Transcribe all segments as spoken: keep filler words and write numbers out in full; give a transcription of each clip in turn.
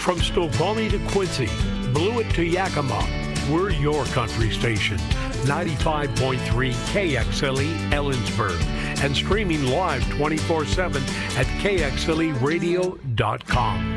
From Snoqualmie to Quincy, Blewett to Yakima, we're your country station. ninety-five point three K X L E Ellensburg and streaming live twenty-four seven at K X L E radio dot com.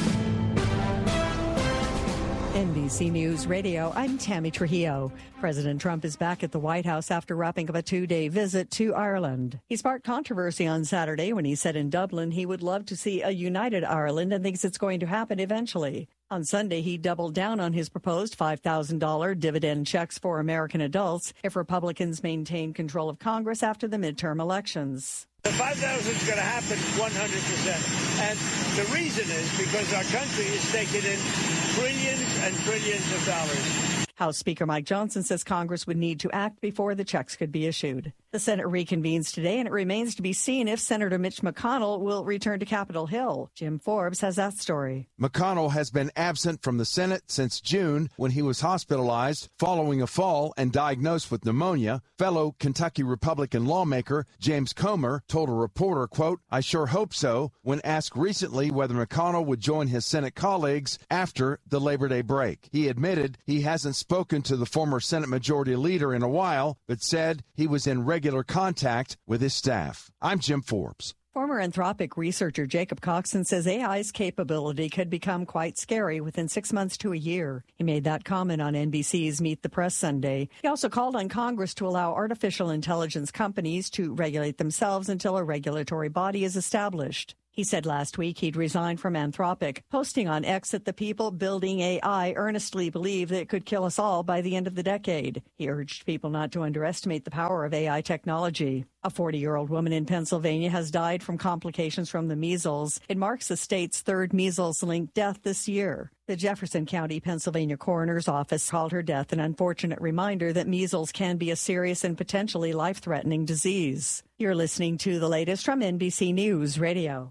N B C News Radio, I'm Tammy Trujillo. President Trump is back at the White House after wrapping up a two-day visit to Ireland. He sparked controversy on Saturday when he said in Dublin he would love to see a united Ireland and thinks it's going to happen eventually. On Sunday, he doubled down on his proposed five thousand dollars dividend checks for American adults if Republicans maintain control of Congress after the midterm elections. The five thousand is going to happen one hundred percent. And the reason is because our country is taking in trillions and trillions of dollars. House Speaker Mike Johnson says Congress would need to act before the checks could be issued. The Senate reconvenes today, and it remains to be seen if Senator Mitch McConnell will return to Capitol Hill. Jim Forbes has that story. McConnell has been absent from the Senate since June when he was hospitalized following a fall and diagnosed with pneumonia. Fellow Kentucky Republican lawmaker James Comer told a reporter, quote, "I sure hope so," when asked recently whether McConnell would join his Senate colleagues after the Labor Day break. He admitted he hasn't spoken to the former Senate Majority Leader in a while, but said he was in regular contact with his staff. I'm Jim Forbes. Former Anthropic researcher Jacob Coxon says A I's capability could become quite scary within six months to a year. He made that comment on N B C's Meet the Press Sunday. He also called on Congress to allow artificial intelligence companies to regulate themselves until a regulatory body is established. He said last week he'd resigned from Anthropic, posting on X that the people building A I earnestly believe that it could kill us all by the end of the decade. He urged people not to underestimate the power of A I technology. A forty-year-old woman in Pennsylvania has died from complications from the measles. It marks the state's third measles-linked death this year. The Jefferson County, Pennsylvania coroner's office called her death an unfortunate reminder that measles can be a serious and potentially life-threatening disease. You're listening to the latest from N B C News Radio.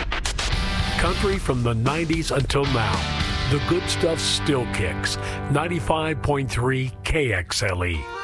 Country from the nineties until now. The good stuff still kicks. ninety-five point three K X L E.